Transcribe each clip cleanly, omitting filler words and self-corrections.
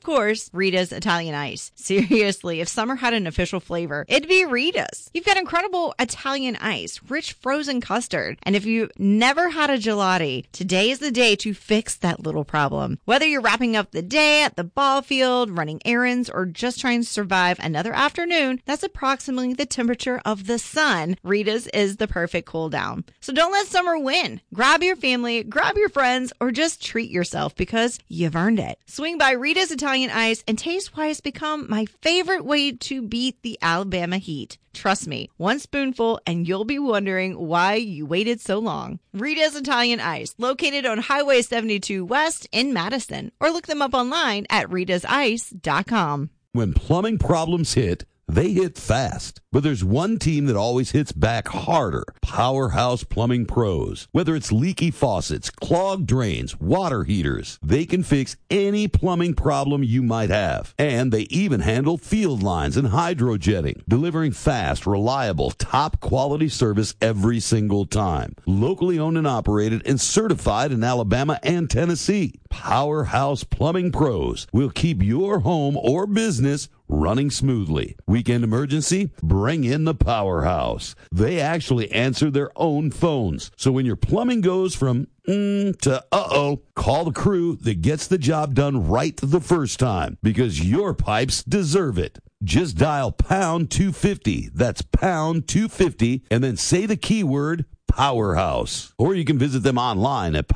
course, Rita's Italian Ice. Seriously, if summer had an official flavor, it'd be Rita's. You've got incredible Italian ice, rich frozen custard, and if you've never had a gelati, today is the day to fix that little problem. Whether you're wrapping up the day at the ball field, running errands, or just trying to survive another afternoon, that's approximately the temperature of the sun. Rita's is the perfect cool down. So don't let summer win. Grab your family, grab your friends, or just treat yourself because you've earned it. Swing by Rita's Italian Ice and taste why it's become my favorite way to beat the Alabama heat. Trust me, one spoonful and you'll be wondering why you waited so long. Rita's Italian Ice, located on Highway 72 West in Madison, or look them up online at ritasIce.com. When plumbing problems hit, they hit fast. But there's one team that always hits back harder. Powerhouse Plumbing Pros. Whether it's leaky faucets, clogged drains, water heaters, they can fix any plumbing problem you might have. And they even handle field lines and hydrojetting, delivering fast, reliable, top quality service every single time. Locally owned and operated and certified in Alabama and Tennessee. Powerhouse Plumbing Pros will keep your home or business running smoothly. Weekend emergency? Bring in the Powerhouse. They actually answer their own phones. So when your plumbing goes from to uh-oh, call the crew that gets the job done right the first time, because your pipes deserve it. Just dial pound 250. That's pound 250, and then say the keyword Powerhouse. Or you can visit them online at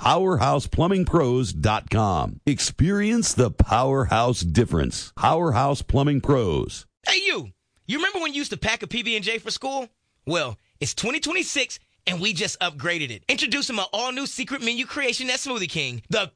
powerhouseplumbingpros.com. Experience the Powerhouse difference. Powerhouse Plumbing Pros. Hey, you remember when you used to pack a PB&J for school? Well, it's 2026, and we just upgraded it. Introducing my all-new secret menu creation at Smoothie King, the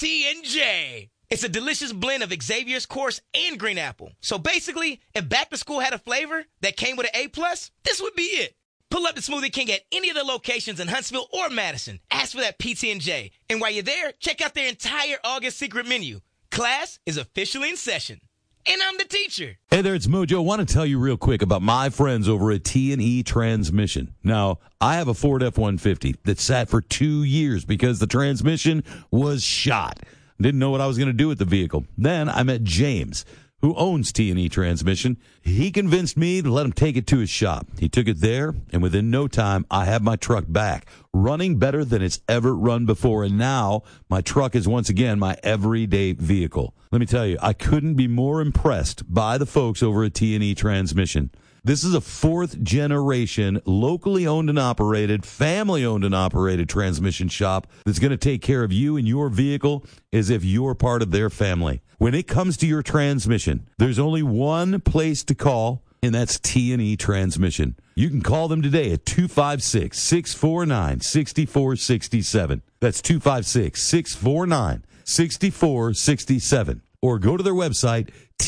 PT&J. It's a delicious blend of Xavier's course and green apple. So basically, if back to school had a flavor that came with an A+, this would be it. Pull up the Smoothie King at any of the locations in Huntsville or Madison. Ask for that PT&J. And while you're there, check out their entire August secret menu. Class is officially in session. And I'm the teacher. Hey there, it's Mojo. I want to tell you real quick about my friends over at T&E Transmission. Now, I have a Ford F-150 that sat for 2 years because the transmission was shot. Didn't know what I was going to do with the vehicle. Then I met James, who owns T&E Transmission. He convinced me to let him take it to his shop. He took it there, and within no time, I have my truck back, running better than it's ever run before. And now my truck is once again my everyday vehicle. Let me tell you, I couldn't be more impressed by the folks over at T&E Transmission. This is a fourth-generation, locally owned and operated, family-owned and operated transmission shop that's going to take care of you and your vehicle as if you're part of their family. When it comes to your transmission, there's only one place to call, and that's T&E Transmission. You can call them today at 256-649-6467. That's 256-649-6467. Or go to their website,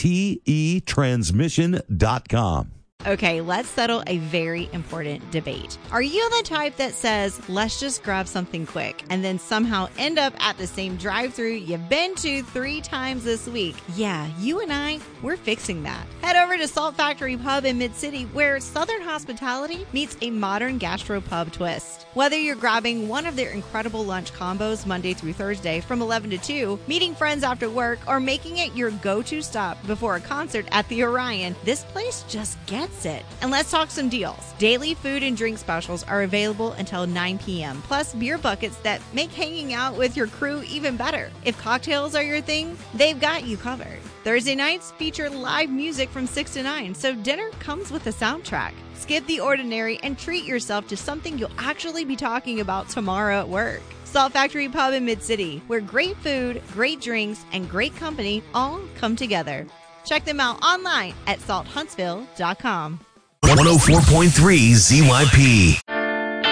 tetransmission.com. Okay, let's settle a very important debate. Are you the type that says, let's just grab something quick and then somehow end up at the same drive-thru you've been to 3 times this week? Yeah, you and I, we're fixing that. Head over to Salt Factory Pub in Mid-City, where Southern hospitality meets a modern gastropub twist. Whether you're grabbing one of their incredible lunch combos Monday through Thursday from 11 to 2, meeting friends after work, or making it your go-to stop before a concert at the Orion, this place just gets it. And let's talk some deals. Daily food and drink specials are available until 9 p.m., plus beer buckets that make hanging out with your crew even better. If cocktails are your thing, they've got you covered. Thursday nights feature live music from 6 to 9, so dinner comes with a soundtrack. Skip the ordinary and treat yourself to something you'll actually be talking about tomorrow at work. Salt Factory Pub in Mid-City, where great food, great drinks, and great company all come together. Check them out online at salthuntsville.com. 104.3 ZYP.